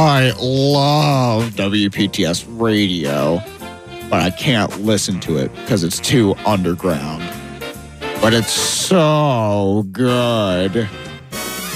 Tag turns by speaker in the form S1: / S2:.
S1: I love WPTS radio, but I can't listen to it because it's too underground. But it's so good.